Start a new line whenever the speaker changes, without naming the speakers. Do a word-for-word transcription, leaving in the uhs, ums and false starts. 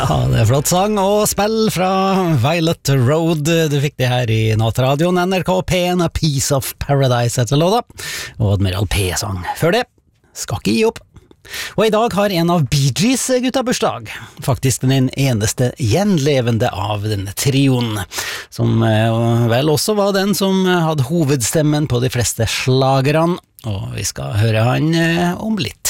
Ja, det er flott sang og spill fra Violet Road. Du fikk det her i Nattradioen, N R K P-en, A Piece of Paradise etter låta, og Admiral P-sang. Før det, skal ikke gi opp. Og i dag har en av Bee Gees gutta bursdag, faktisk den eneste gjenlevende av denne trioen, som vel også var den som hadde hovedstemmen på de fleste slagerne, og vi skal høre han om litt.